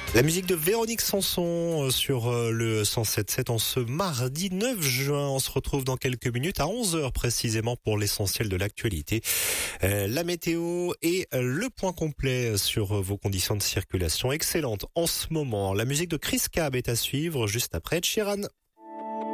La musique de Véronique Sanson sur le 107.7 en ce mardi 9 juin. On se retrouve dans quelques minutes à 11h précisément pour l'essentiel de l'actualité. La météo et le point complet sur vos conditions de circulation excellentes en ce moment. La musique de Chris Cab est à suivre juste après Ed Sheeran.